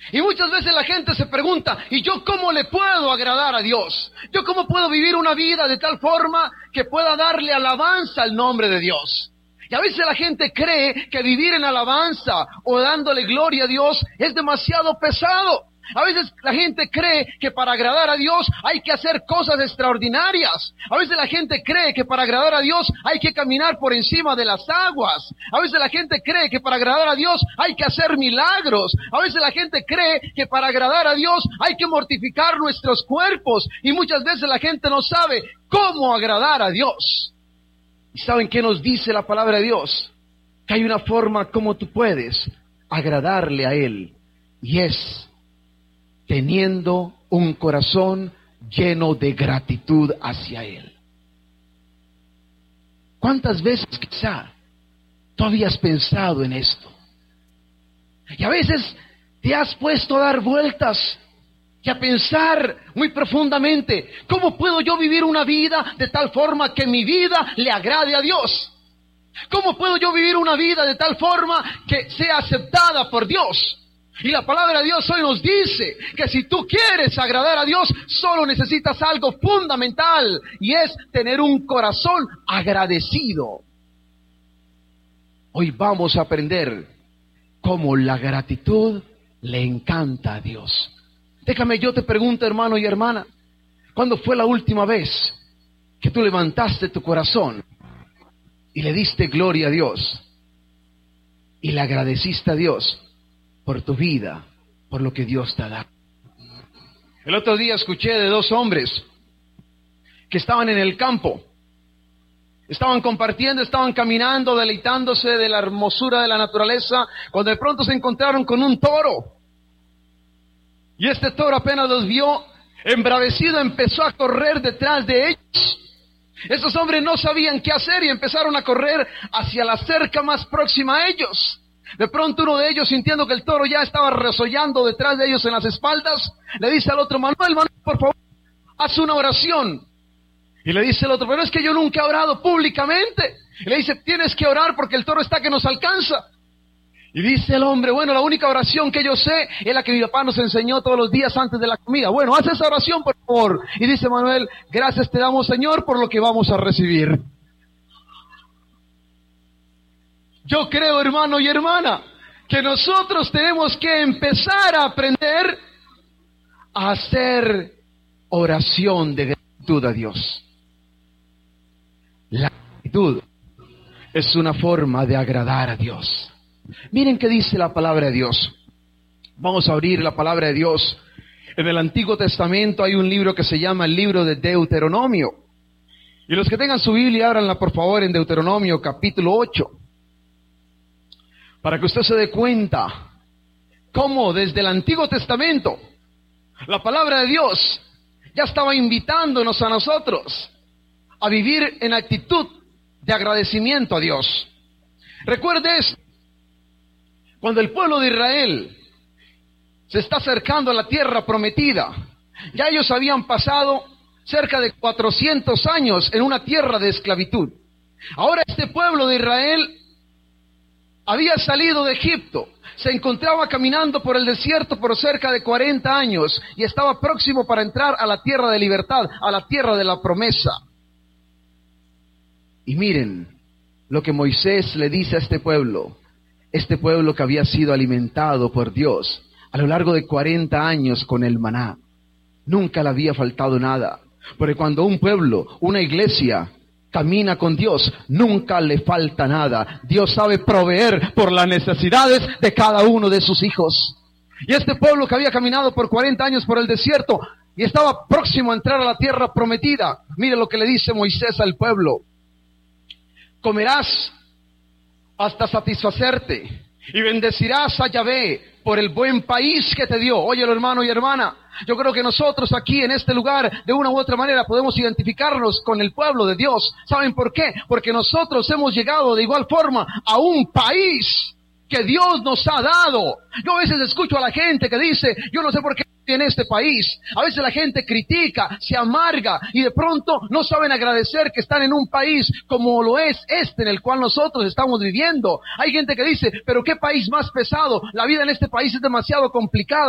Y muchas veces la gente se pregunta, ¿y yo cómo le puedo agradar a Dios? ¿Yo cómo puedo vivir una vida de tal forma que pueda darle alabanza al nombre de Dios? Y a veces la gente cree que vivir en alabanza o dándole gloria a Dios es demasiado pesado. A veces la gente cree que para agradar a Dios hay que hacer cosas extraordinarias. A veces la gente cree que para agradar a Dios hay que caminar por encima de las aguas. A veces la gente cree que para agradar a Dios hay que hacer milagros. A veces la gente cree que para agradar a Dios hay que mortificar nuestros cuerpos. Y muchas veces la gente no sabe cómo agradar a Dios. ¿Y saben qué nos dice la palabra de Dios? Que hay una forma como tú puedes agradarle a Él. Y es teniendo un corazón lleno de gratitud hacia Él. ¿Cuántas veces quizá tú habías pensado en esto? Y a veces te has puesto a dar vueltas y a pensar muy profundamente, ¿cómo puedo yo vivir una vida de tal forma que mi vida le agrade a Dios? ¿Cómo puedo yo vivir una vida de tal forma que sea aceptada por Dios? Y la palabra de Dios hoy nos dice que si tú quieres agradar a Dios, solo necesitas algo fundamental, y es tener un corazón agradecido. Hoy vamos a aprender cómo la gratitud le encanta a Dios. Déjame, yo te pregunto, hermano y hermana, ¿cuándo fue la última vez que tú levantaste tu corazón y le diste gloria a Dios y le agradeciste a Dios por tu vida, por lo que Dios te ha dado? El otro día escuché de dos hombres que estaban en el campo, estaban compartiendo, estaban caminando, deleitándose de la hermosura de la naturaleza, cuando de pronto se encontraron con un toro. Y este toro apenas los vio, embravecido, empezó a correr detrás de ellos. Estos hombres no sabían qué hacer y empezaron a correr hacia la cerca más próxima a ellos. De pronto uno de ellos, sintiendo que el toro ya estaba resollando detrás de ellos en las espaldas, le dice al otro: Manuel, por favor, haz una oración. Y le dice el otro: pero es que yo nunca he orado públicamente. Y le dice: tienes que orar porque el toro está que nos alcanza. Y dice el hombre: bueno, la única oración que yo sé es la que mi papá nos enseñó todos los días antes de la comida. Bueno, haz esa oración, por favor. Y dice Manuel: gracias te damos, Señor, por lo que vamos a recibir. Yo creo, hermano y hermana, que nosotros tenemos que empezar a aprender a hacer oración de gratitud a Dios. La gratitud es una forma de agradar a Dios. Miren qué dice la palabra de Dios. Vamos a abrir la palabra de Dios. En el Antiguo Testamento hay un libro que se llama el libro de Deuteronomio. Y los que tengan su Biblia, ábranla por favor en Deuteronomio capítulo 8. Para que usted se dé cuenta cómo desde el Antiguo Testamento la palabra de Dios ya estaba invitándonos a nosotros a vivir en actitud de agradecimiento a Dios. Recuerde esto: cuando el pueblo de Israel se está acercando a la tierra prometida, ya ellos habían pasado cerca de 400 años en una tierra de esclavitud. Ahora este pueblo de Israel había salido de Egipto, se encontraba caminando por el desierto por cerca de 40 años y estaba próximo para entrar a la tierra de libertad, a la tierra de la promesa. Y miren lo que Moisés le dice a este pueblo que había sido alimentado por Dios a lo largo de 40 años con el maná. Nunca le había faltado nada, porque cuando un pueblo, una iglesia, camina con Dios, nunca le falta nada. Dios sabe proveer por las necesidades de cada uno de sus hijos. Y este pueblo que había caminado por 40 años por el desierto y estaba próximo a entrar a la tierra prometida, mire lo que le dice Moisés al pueblo: comerás hasta satisfacerte y bendecirás a Yahvé por el buen país que te dio. Óyelo, hermano y hermana, yo creo que nosotros aquí en este lugar, de una u otra manera, podemos identificarnos con el pueblo de Dios. ¿Saben por qué? Porque nosotros hemos llegado de igual forma a un país que Dios nos ha dado. Yo a veces escucho a la gente que dice: yo no sé por qué en este país. A veces la gente critica, se amarga y de pronto no saben agradecer que están en un país como lo es este en el cual nosotros estamos viviendo. Hay gente que dice: pero qué país más pesado, la vida en este país es demasiado complicada.